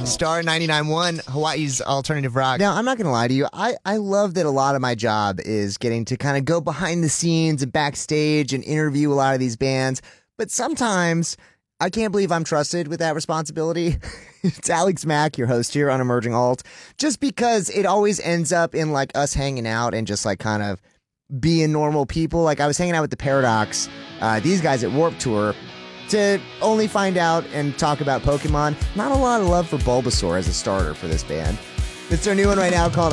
Star 99.1, Hawaii's alternative rock. Now, I'm not going to lie to you. I love that a lot of my job is getting to kind of go behind the scenes and backstage and interview a lot of these bands. But sometimes I can't believe I'm trusted with that responsibility. It's Alex Mack, your host here on Emerging Alt. Just because it always ends up in like us hanging out and just like kind of being normal people. Like I was hanging out with the Paradox, these guys at Warped Tour, to only find out and talk about Pokemon. Not a lot of love for Bulbasaur as a starter for this band. It's their new one right now called